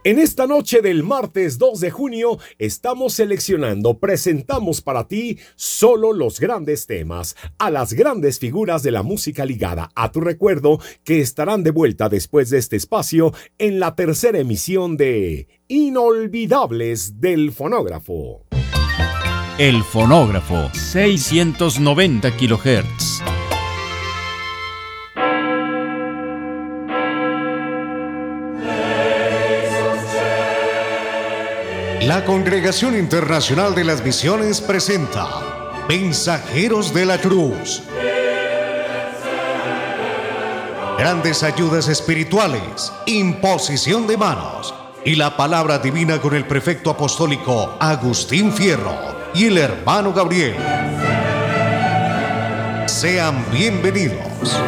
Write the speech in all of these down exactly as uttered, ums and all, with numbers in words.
En esta noche del martes dos de junio estamos seleccionando, presentamos para ti solo los grandes temas, a las grandes figuras de la música ligada a tu recuerdo que estarán de vuelta después de este espacio en la tercera emisión de Inolvidables del Fonógrafo. El Fonógrafo, seiscientos noventa kilohertz. La Congregación Internacional de las Misiones presenta Mensajeros de la Cruz. Grandes ayudas espirituales, imposición de manos y la palabra divina con el prefecto apostólico Agustín Fierro y el hermano Gabriel. Sean bienvenidos.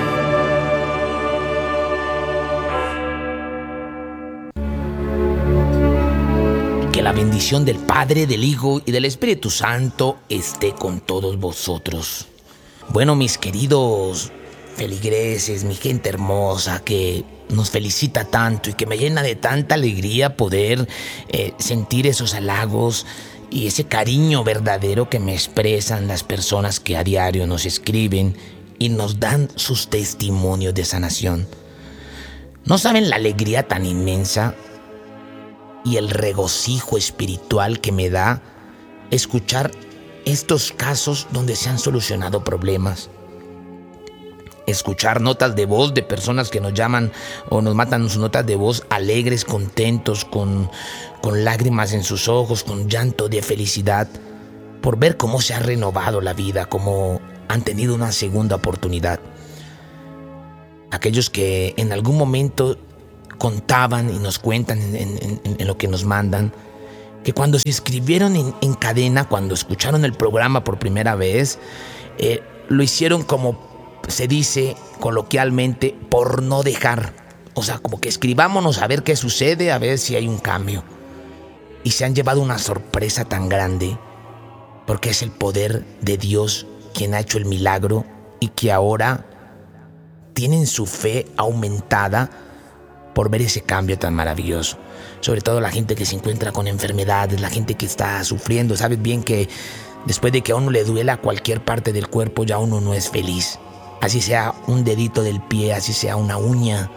Que la bendición del Padre, del Hijo y del Espíritu Santo esté con todos vosotros. Bueno, mis queridos feligreses, mi gente hermosa que nos felicita tanto y que me llena de tanta alegría poder eh, sentir esos halagos y ese cariño verdadero que me expresan las personas que a diario nos escriben y nos dan sus testimonios de sanación. No saben la alegría tan inmensa y el regocijo espiritual que me da escuchar estos casos donde se han solucionado problemas. Escuchar notas de voz de personas que nos llaman o nos matan sus notas de voz alegres, contentos, con, con lágrimas en sus ojos, con llanto de felicidad, por ver cómo se ha renovado la vida, cómo han tenido una segunda oportunidad. Aquellos que en algún momento contaban y nos cuentan en, en, en, en lo que nos mandan, que cuando se inscribieron en, en cadena, cuando escucharon el programa por primera vez, eh, lo hicieron como se dice coloquialmente, por no dejar. O sea, como que escribámonos a ver qué sucede, a ver si hay un cambio. Y se han llevado una sorpresa tan grande, porque es el poder de Dios quien ha hecho el milagro y que ahora tienen su fe aumentada por ver ese cambio tan maravilloso. Sobre todo la gente que se encuentra con enfermedades, la gente que está sufriendo. Sabes bien que después de que a uno le duela cualquier parte del cuerpo, ya uno no es feliz. Así sea un dedito del pie, así sea una uña,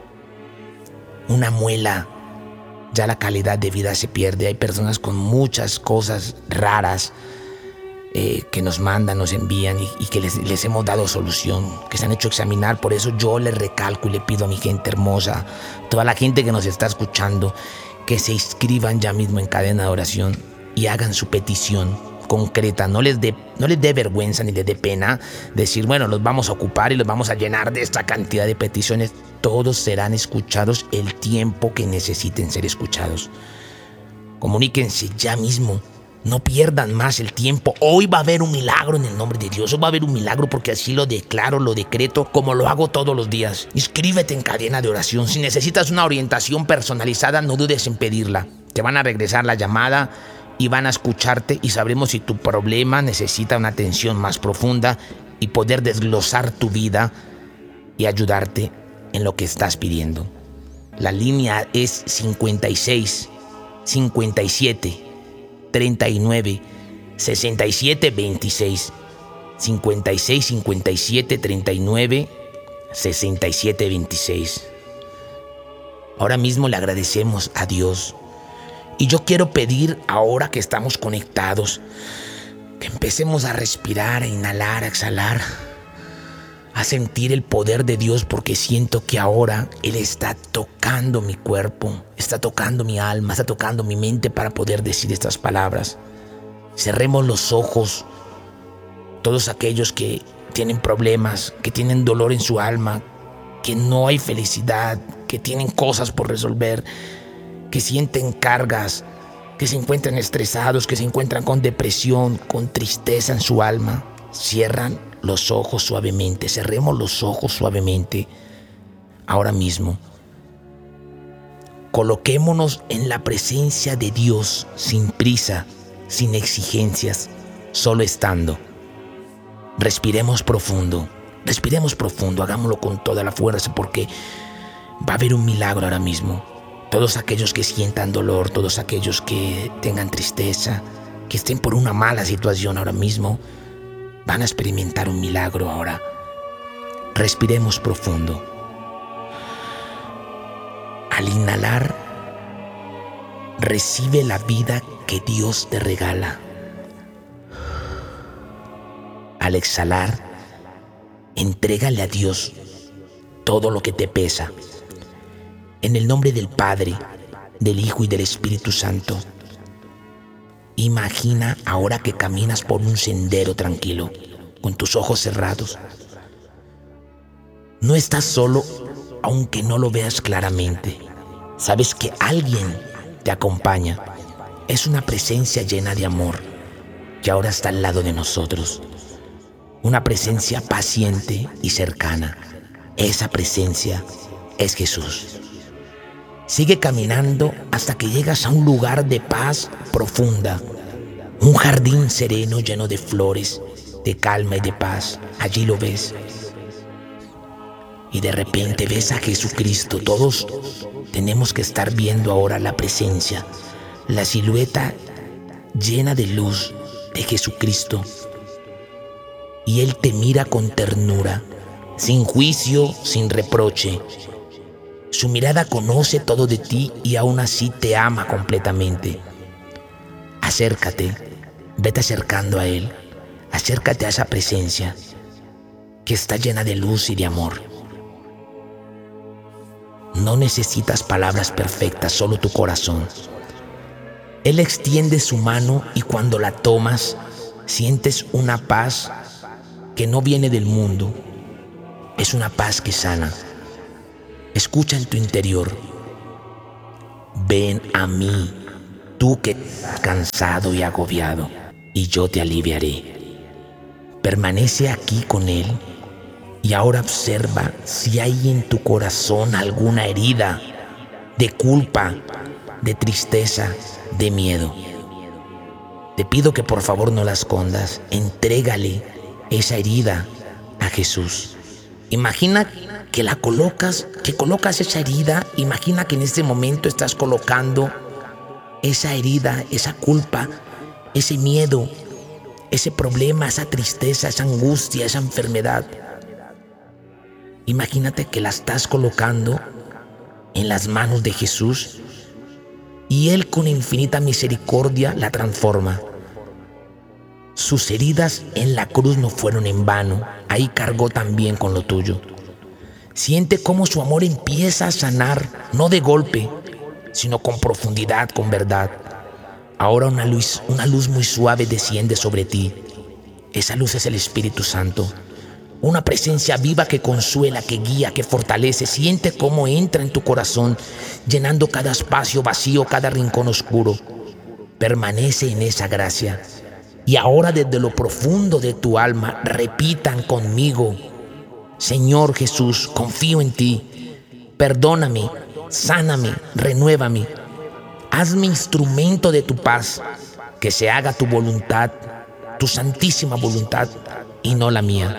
una muela, ya la calidad de vida se pierde. Hay personas con muchas cosas raras eh, que nos mandan, nos envían y, y que les, les hemos dado solución, que se han hecho examinar. Por eso yo les recalco y le pido a mi gente hermosa, toda la gente que nos está escuchando, que se inscriban ya mismo en cadena de oración y hagan su petición concreta. No les dé no les dé vergüenza ni les dé pena decir, bueno, los vamos a ocupar y los vamos a llenar de esta cantidad de peticiones. Todos serán escuchados el tiempo que necesiten ser escuchados. Comuníquense ya mismo. No pierdan más el tiempo. Hoy va a haber un milagro en el nombre de Dios. Hoy va a haber un milagro porque así lo declaro, lo decreto, como lo hago todos los días. Inscríbete en cadena de oración. Si necesitas una orientación personalizada, no dudes en pedirla. Te van a regresar la llamada y van a escucharte y sabremos si tu problema necesita una atención más profunda y poder desglosar tu vida y ayudarte en lo que estás pidiendo. La línea es cincuenta y seis, cincuenta y siete, treinta y nueve, sesenta y siete, veintiséis. cincuenta y seis, cincuenta y siete, treinta y nueve, sesenta y siete, veintiséis. Ahora mismo le agradecemos a Dios. Y yo quiero pedir, ahora que estamos conectados, que empecemos a respirar, a inhalar, a exhalar, a sentir el poder de Dios, porque siento que ahora Él está tocando mi cuerpo, está tocando mi alma, está tocando mi mente para poder decir estas palabras. Cerremos los ojos, todos aquellos que tienen problemas, que tienen dolor en su alma, que no hay felicidad, que tienen cosas por resolver, que sienten cargas, que se encuentran estresados, que se encuentran con depresión, con tristeza en su alma. Cierran los ojos suavemente, cerremos los ojos suavemente. Ahora mismo, coloquémonos en la presencia de Dios, sin prisa, sin exigencias, solo estando. Respiremos profundo, respiremos profundo, hagámoslo con toda la fuerza porque va a haber un milagro ahora mismo. Todos aquellos que sientan dolor, todos aquellos que tengan tristeza, que estén por una mala situación ahora mismo, van a experimentar un milagro ahora. Respiremos profundo. Al inhalar, recibe la vida que Dios te regala. Al exhalar, entrégale a Dios todo lo que te pesa. En el nombre del Padre, del Hijo y del Espíritu Santo, imagina ahora que caminas por un sendero tranquilo, con tus ojos cerrados. No estás solo, aunque no lo veas claramente. Sabes que alguien te acompaña. Es una presencia llena de amor que ahora está al lado de nosotros. Una presencia paciente y cercana. Esa presencia es Jesús. Sigue caminando hasta que llegas a un lugar de paz profunda. Un jardín sereno lleno de flores, de calma y de paz. Allí lo ves. Y de repente ves a Jesucristo. Todos tenemos que estar viendo ahora la presencia, la silueta llena de luz de Jesucristo. Y Él te mira con ternura, sin juicio, sin reproche. Su mirada conoce todo de ti y aún así te ama completamente. Acércate, vete acercando a Él. Acércate a esa presencia que está llena de luz y de amor. No necesitas palabras perfectas, solo tu corazón. Él extiende su mano y cuando la tomas, sientes una paz que no viene del mundo. Es una paz que sana. Escucha en tu interior. Ven a mí, tú que estás cansado y agobiado, y yo te aliviaré. Permanece aquí con Él y ahora observa si hay en tu corazón alguna herida de culpa, de tristeza, de miedo. Te pido que por favor no la escondas. Entrégale esa herida a Jesús. Imagina que la colocas, que colocas esa herida. Imagina que en este momento estás colocando esa herida, esa culpa, ese miedo, ese problema, esa tristeza, esa angustia, esa enfermedad. Imagínate que la estás colocando en las manos de Jesús y Él con infinita misericordia la transforma. Sus heridas en la cruz no fueron en vano. Ahí cargó también con lo tuyo. Siente cómo su amor empieza a sanar, no de golpe, sino con profundidad, con verdad. Ahora una luz, una luz muy suave desciende sobre ti. Esa luz es el Espíritu Santo. Una presencia viva que consuela, que guía, que fortalece. Siente cómo entra en tu corazón, llenando cada espacio vacío, cada rincón oscuro. Permanece en esa gracia. Y ahora desde lo profundo de tu alma, repitan conmigo: Señor Jesús, confío en ti. Perdóname, sáname, renuévame. Hazme instrumento de tu paz. Que se haga tu voluntad, tu santísima voluntad, y no la mía.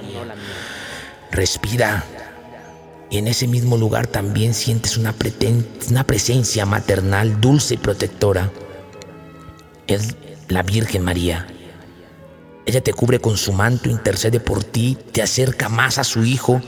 Respira. Y en ese mismo lugar también sientes una, preten- una presencia maternal, dulce y protectora. Es la Virgen María. Ella te cubre con su manto, intercede por ti, te acerca más a su Hijo.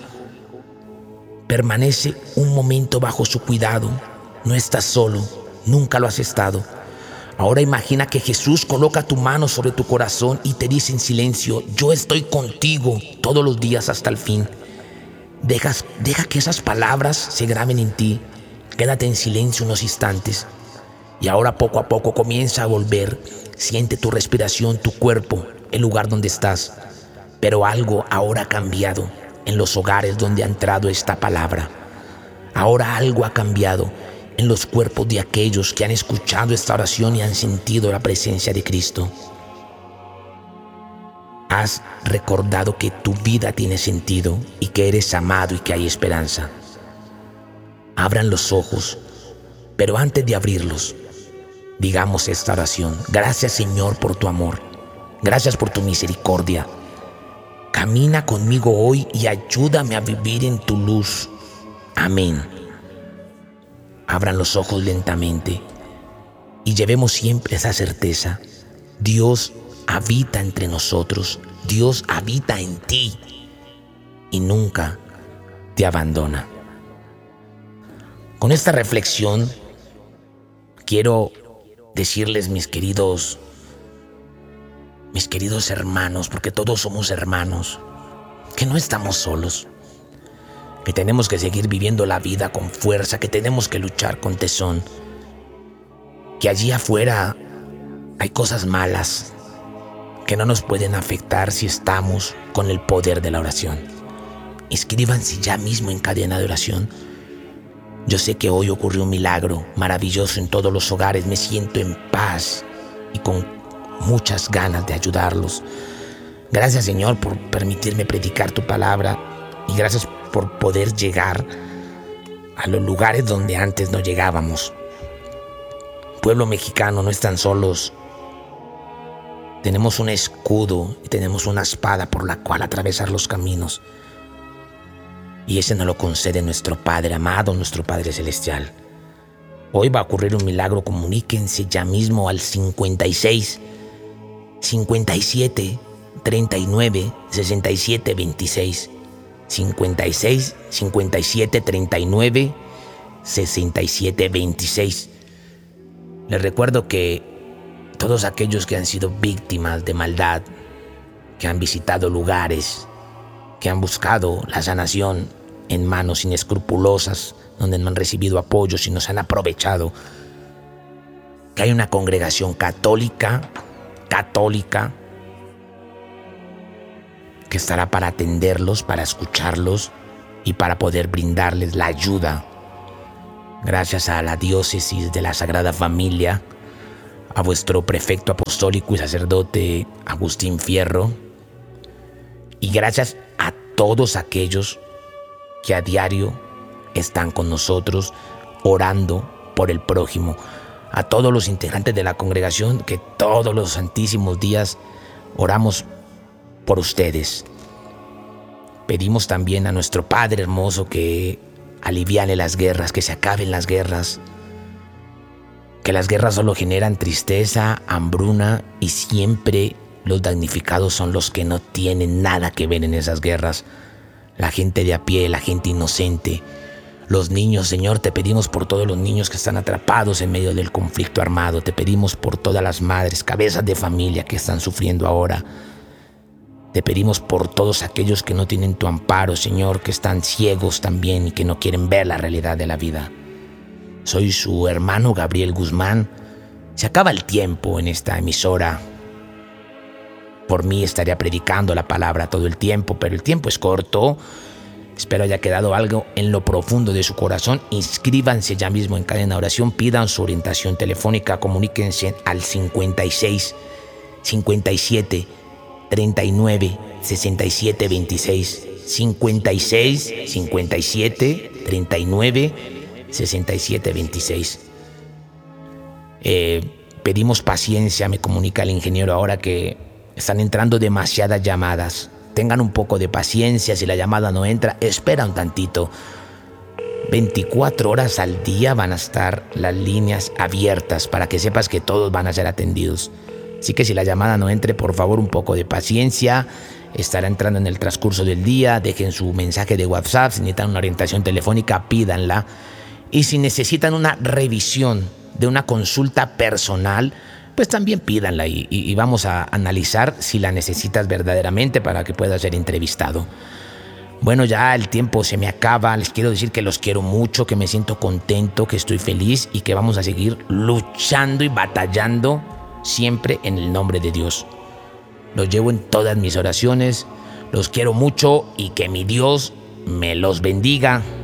Permanece un momento bajo su cuidado. No estás solo, nunca lo has estado. Ahora imagina que Jesús coloca tu mano sobre tu corazón y te dice en silencio: yo estoy contigo todos los días hasta el fin. Dejas, deja que esas palabras se graben en ti. Quédate en silencio unos instantes. Y ahora poco a poco comienza a volver. Siente tu respiración, tu cuerpo, el lugar donde estás. Pero algo ahora ha cambiado en los hogares donde ha entrado esta palabra. Ahora algo ha cambiado en los cuerpos de aquellos que han escuchado esta oración y han sentido la presencia de Cristo. Has recordado que tu vida tiene sentido y que eres amado y que hay esperanza. Abran los ojos, pero antes de abrirlos, digamos esta oración: gracias, Señor, por tu amor. Gracias por tu misericordia. Camina conmigo hoy y ayúdame a vivir en tu luz. Amén. abran los ojos lentamente y llevemos siempre esa certeza. Dios habita entre nosotros, Dios habita en ti y nunca te abandona. Con esta reflexión quiero decirles, mis queridos, mis queridos hermanos, porque todos somos hermanos, que no estamos solos, que tenemos que seguir viviendo la vida con fuerza, que tenemos que luchar con tesón, que allí afuera hay cosas malas que no nos pueden afectar si estamos con el poder de la oración. Inscríbanse ya mismo en cadena de oración. Yo sé que hoy ocurrió un milagro maravilloso en todos los hogares. Me siento en paz y con muchas ganas de ayudarlos. Gracias, Señor, por permitirme predicar tu palabra y gracias por poder llegar a los lugares donde antes no llegábamos. Pueblo mexicano, no están solos. Tenemos un escudo y tenemos una espada por la cual atravesar los caminos. Y ese nos lo concede nuestro Padre amado, nuestro Padre celestial. Hoy va a ocurrir un milagro. Comuníquense ya mismo al cincuenta y seis, cincuenta y siete, treinta y nueve, sesenta y siete, veintiséis. cincuenta y seis, cincuenta y siete, treinta y nueve, sesenta y siete, veintiséis. Les recuerdo que todos aquellos que han sido víctimas de maldad, que han visitado lugares, que han buscado la sanación en manos inescrupulosas, donde no han recibido apoyo, sino se han aprovechado, que hay una congregación católica, católica, que estará para atenderlos, para escucharlos y para poder brindarles la ayuda. Gracias a la diócesis de la Sagrada Familia, a vuestro prefecto apostólico y sacerdote Agustín Fierro, y gracias a todos aquellos que a diario están con nosotros orando por el prójimo, a todos los integrantes de la congregación que todos los santísimos días oramos por ustedes. Pedimos también a nuestro Padre hermoso que aliviane las guerras, que se acaben las guerras, que las guerras solo generan tristeza, hambruna y siempre los damnificados son los que no tienen nada que ver en esas guerras. La gente de a pie, la gente inocente, los niños. Señor, te pedimos por todos los niños que están atrapados en medio del conflicto armado. Te pedimos por todas las madres, cabezas de familia que están sufriendo ahora. Te pedimos por todos aquellos que no tienen tu amparo, Señor, que están ciegos también y que no quieren ver la realidad de la vida. Soy su hermano Gabriel Guzmán. Se acaba el tiempo en esta emisora. Por mí estaría predicando la palabra todo el tiempo, pero el tiempo es corto. Espero haya quedado algo en lo profundo de su corazón. Inscríbanse ya mismo en cadena de oración, pidan su orientación telefónica, comuníquense al cincuenta y seis, cincuenta y siete, treinta y nueve, sesenta y siete, veintiséis. cincuenta y seis, cincuenta y siete, treinta y nueve, sesenta y siete, veintiséis. Eh, pedimos paciencia, me comunica el ingeniero ahora que están entrando demasiadas llamadas. Tengan un poco de paciencia, si la llamada no entra, espera un tantito. veinticuatro horas al día van a estar las líneas abiertas para que sepas que todos van a ser atendidos. Así que si la llamada no entre, por favor, un poco de paciencia. Estará entrando en el transcurso del día. Dejen su mensaje de WhatsApp. Si necesitan una orientación telefónica, pídanla. Y si necesitan una revisión de una consulta personal, pues también pídanla y, y, y vamos a analizar si la necesitas verdaderamente para que puedas ser entrevistado. Bueno, ya el tiempo se me acaba. Les quiero decir que los quiero mucho, que me siento contento, que estoy feliz y que vamos a seguir luchando y batallando siempre en el nombre de Dios. Los llevo en todas mis oraciones. Los quiero mucho y que mi Dios me los bendiga.